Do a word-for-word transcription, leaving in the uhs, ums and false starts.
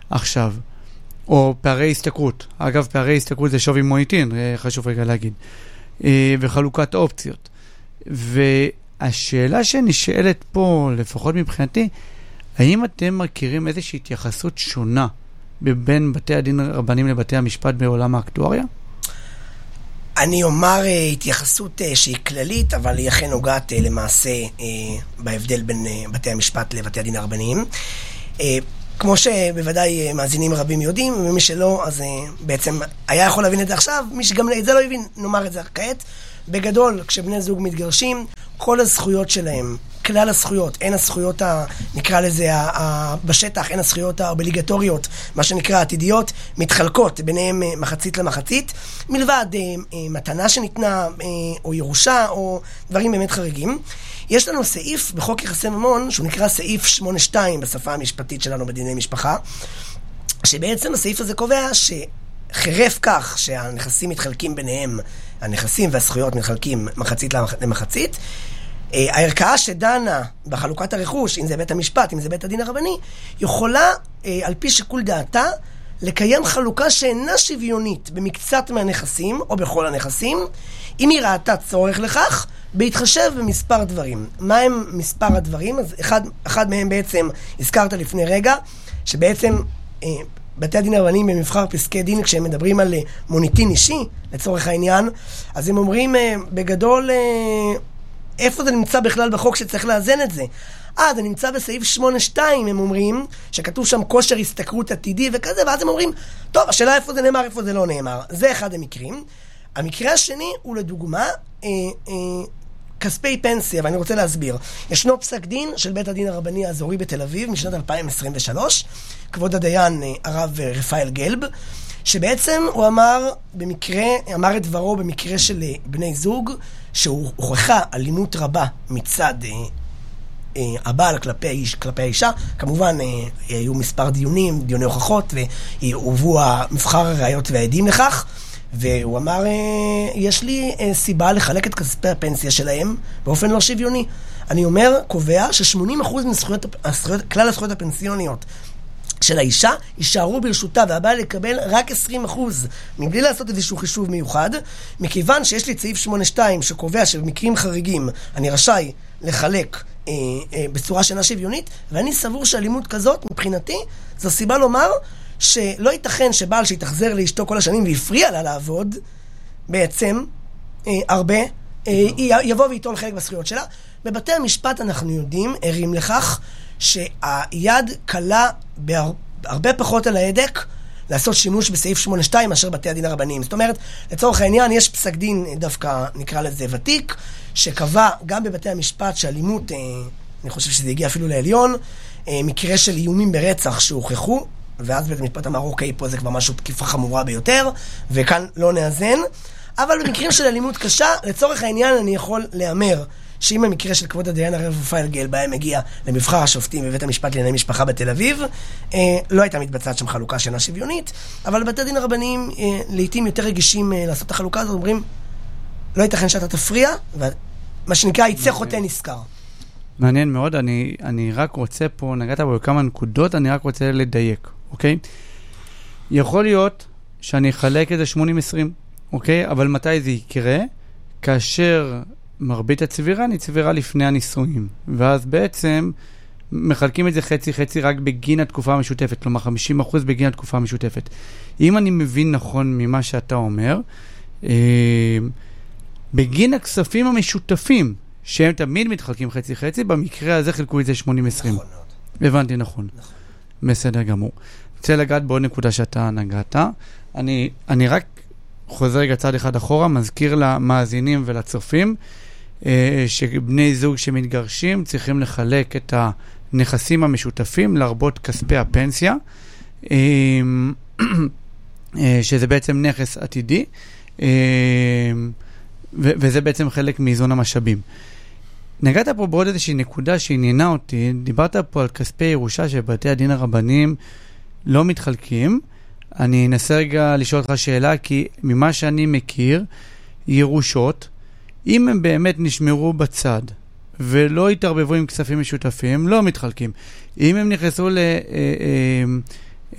עכשיו, או פערי הסתכרות. אגב, פערי הסתכרות זה שווי מוניטין, חשוב רגע להגיד. וחלוקת אופציות. והשאלה שנשאלת פה, לפחות מבחינתי, האם אתם מכירים איזושהי התייחסות שונה בין בתי הדין הרבניים לבתי המשפט בעולם האקטואריה? אני אומר התייחסות שהיא כללית, אבל היא אכן נוגעת למעשה בהבדל בין בתי המשפט לבתי הדין הרבניים. כמו שבוודאי מאזינים רבים יודעים, ומי שלא, אז בעצם היה יכול להבין את זה עכשיו, מי שגם את זה לא הבין, נאמר את זה כעת. בגדול, כשבני זוג מתגרשים, כל הזכויות שלהם, כלל הזכויות, אין הזכויות, ה, נקרא לזה, ה, ה, בשטח, אין הזכויות האובליגטוריות, מה שנקרא עתידיות, מתחלקות ביניהם מחצית למחצית, מלבד אה, אה, מתנה שניתנה, אה, או ירושה, או דברים באמת חריגים. יש לנו סעיף בחוק יחסי ממון, שהוא נקרא סעיף שמונה שתיים בשפה המשפטית שלנו בדיני משפחה, שבעצם הסעיף הזה קובע שחרף כך שהנכסים מתחלקים ביניהם, הנכסים והזכויות מתחלקים מחצית למחצית, הערכאה שדנה בחלוקת הרכוש, אם זה בית המשפט, אם זה בית הדין הרבני, יכולה, על פי שיקול דעתה, לקיים חלוקה שאינה שוויונית במקצת מהנכסים, או בכל הנכסים, אם היא ראתה צורך לכך, בהתחשב במספר דברים. מה הם מספר הדברים? אז אחד, אחד מהם בעצם, הזכרת לפני רגע, שבעצם בתי הדין הרבניים במבחר פסקי דין, כשהם מדברים על מוניטין אישי, לצורך העניין, אז הם אומרים בגדול, איפה זה נמצא בכלל בחוק שצריך לאזן את זה? אה, זה נמצא בסעיף שמונה שתיים, הם אומרים, שכתוב שם כושר הסתכרות עתידי וכזה, ואז הם אומרים, טוב, השאלה איפה זה נאמר, איפה זה לא נאמר. זה אחד המקרים. המקרה השני הוא לדוגמה, אה, אה, כספי פנסיה, ואני רוצה להסביר. ישנו פסק דין של בית הדין הרבני האזורי בתל אביב, משנת אלפיים עשרים ושלוש, כבוד הדיין הרב רפאל גלב, שבעצם הוא אמר במקרה, אמר את דברו במקרה של בני זוג, שהוא הוכחה אלימות רבה מצד אה, אה, הבעל כלפי, כלפי האישה. כמובן, אה, היו מספר דיונים, דיוני הוכחות, והובאו מבחר הראיות והעדים לכך, והוא אמר, אה, יש לי אה, סיבה לחלק את כספי הפנסיה שלהם באופן לא שוויוני. אני אומר, קובע ש-שמונים אחוז מזכויות, הזכויות, כלל הזכויות הפנסיוניות של האישה יישארו ברשותה, והבעל לקבל רק עשרים אחוז, מבלי לעשות איזשהו חישוב מיוחד, מכיוון שיש לי סעיף שמונה שתיים שקובע שבמקרים חריגים אני רשאי לחלק אה, אה, בצורה שאינה שוויונית, ואני סבור שאלימות כזאת, מבחינתי, זו סיבה לומר שלא ייתכן שבעל שיתחזר לאשתו כל השנים והפריע לה לעבוד, בעצם, אה, הרבה, אה, יבוא ויתול חלק בזכויות שלה. בבתי המשפט אנחנו יודעים, ערים לכך, שהיד קלה בהרבה פחות על ההדק לעשות שימוש בסעיף שמונה שתיים מאשר בתי הדין הרבניים. זאת אומרת, לצורך העניין, יש פסק דין דווקא, נקרא לזה ותיק, שקבע גם בבתי המשפט שאלימות, אני חושב שזה הגיע אפילו לעליון, מקרה של איומים ברצח שהוכחו, ואז בית המשפט אמר, אוקיי, פה זה כבר משהו תקיפה חמורה ביותר, וכאן לא נאזן. אבל במקרים של אלימות קשה, לצורך העניין אני יכול לאמר שאם המקרה של כבוד הדיין הרב רפאל גלב בהם הגיע למבחר השופטים בבית המשפט לענייני משפחה בתל אביב, אה, לא הייתה מתבצעת שם חלוקה שאינה שוויונית, אבל בתי הדין הרבניים אה, לעתים יותר רגישים אה, לעשות את החלוקה הזאת, אומרים, לא ייתכן שאתה תפריע, ומה שנקרא, יצא חוטא נזכר. מעניין מאוד, אני, אני רק רוצה פה, נגעת בו כמה נקודות, אני רק רוצה לדייק, אוקיי? יכול להיות שאני אחלק את זה שמונים עשרים, אוקיי? אבל מתי זה יקרה? כאשר מרבית הצבירה נצבירה לפני הנישואים, ואז בעצם מחלקים את זה חצי-חצי רק בגין התקופה המשותפת, כלומר חמישים אחוז בגין התקופה המשותפת. אם אני מבין נכון ממה שאתה אומר, אה, בגין הכספים המשותפים, שהם תמיד מתחלקים חצי-חצי, במקרה הזה חילקו את זה שמונים עשרים. נכון מאוד. הבנתי נכון. נכון. בסדר גמור. רוצה לגעת בעוד נקודה שאתה נגעת. אני, אני רק חוזר רגע צעד אחד אחורה, מזכיר למאזינים ולצופים, שבני זוג שמתגרשים צריכים לחלק את הנכסים המשותפים לרבות כספי הפנסיה, שזה בעצם נכס עתידי, וזה בעצם חלק מאיזון המשאבים. נגעת פה בעוד איזושהי נקודה שעניינה אותי, דיברת פה על כספי ירושה שבתי הדין הרבניים לא מתחלקים. אני אנסה רגע לשאול אותך שאלה, כי ממה שאני מכיר, ירושות, אם הם באמת נשמרו בצד ולא התערבבו עם כספים משותפים, הם לא מתחלקים. אם הם נכנסו